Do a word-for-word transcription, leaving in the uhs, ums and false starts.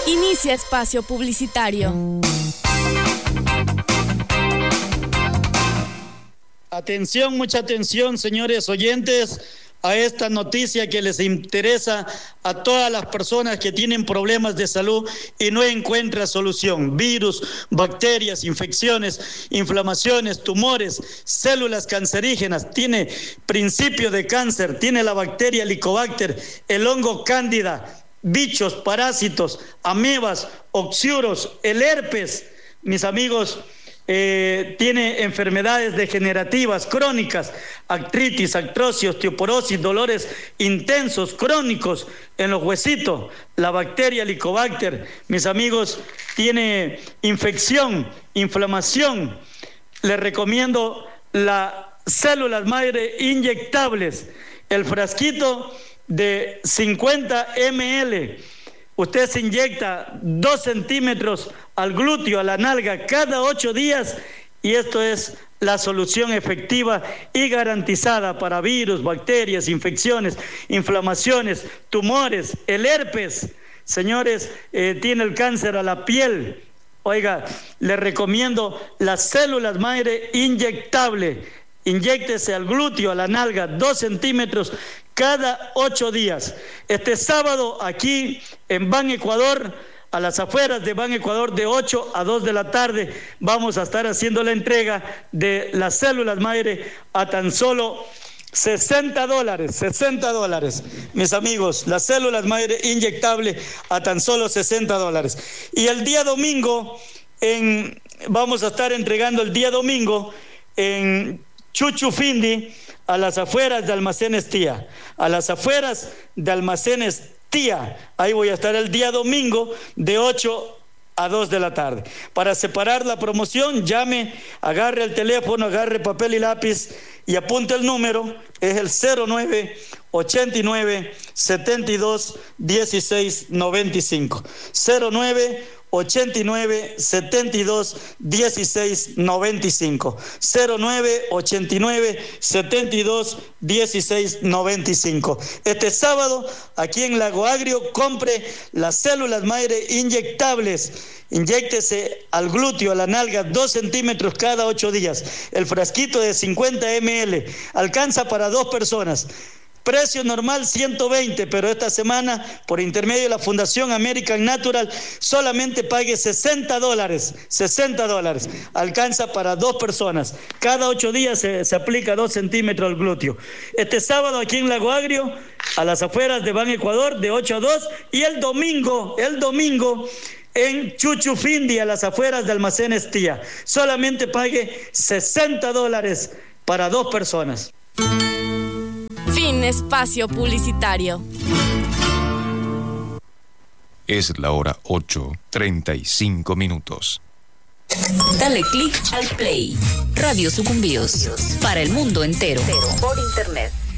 Inicia espacio publicitario. Atención, mucha atención, señores oyentes, a esta noticia que les interesa a todas las personas que tienen problemas de salud y no encuentran solución. Virus, bacterias, infecciones, inflamaciones, tumores, células cancerígenas, tiene principio de cáncer, tiene la bacteria Helicobacter, el hongo cándida, bichos, parásitos, amebas, oxiuros, el herpes, mis amigos. Eh, tiene enfermedades degenerativas crónicas, artritis, artrosis, osteoporosis, dolores intensos, crónicos en los huesitos. La bacteria Helicobacter, mis amigos, tiene infección, inflamación. Les recomiendo las células madre inyectables, el frasquito de cincuenta mililitros. Usted se inyecta dos centímetros al glúteo, a la nalga, cada ocho días, y esto es la solución efectiva y garantizada para virus, bacterias, infecciones, inflamaciones, tumores, el herpes. Señores, eh, tiene el cáncer a la piel. Oiga, le recomiendo las células madre inyectable. Inyéctese al glúteo, a la nalga, dos centímetros cada ocho días. Este sábado aquí en Ban Ecuador, a las afueras de Ban Ecuador, de ocho a dos de la tarde, vamos a estar haciendo la entrega de las células madre a tan solo sesenta dólares, sesenta dólares, mis amigos, las células madre inyectable a tan solo sesenta dólares. Y el día domingo, en, vamos a estar entregando el día domingo en Chuchufindi, a las afueras de Almacenes Tía, a las afueras de Almacenes Tía. Ahí voy a estar el día domingo de ocho a dos de la tarde. Para separar la promoción, llame, agarre el teléfono, agarre papel y lápiz y apunte el número. Es el cero nueve ochenta y nueve setenta y dos dieciséis noventa y cinco. cero nueve ochenta y nueve setenta y dos dieciséis noventa y cinco. cero nueve ochenta y nueve setenta y dos dieciséis noventa y cinco. Este sábado, aquí en Lago Agrio, compre las células madre inyectables. Inyéctese al glúteo, a la nalga, dos centímetros cada ocho días. El frasquito de cincuenta mililitros alcanza para dos personas. Precio normal ciento veinte, pero esta semana, por intermedio de la Fundación American Natural, solamente pague sesenta dólares. sesenta dólares. Alcanza para dos personas. Cada ocho días se, se aplica dos centímetros al glúteo. Este sábado aquí en Lago Agrio, a las afueras de Ban Ecuador, de ocho a dos. Y el domingo, el domingo, en Chuchufindi, a las afueras de Almacenes Tía. Solamente pague sesenta dólares para dos personas. Fin espacio publicitario. Es la hora ocho, treinta y cinco minutos. Dale click al play. Radio Sucumbíos. Para el mundo entero. Por internet.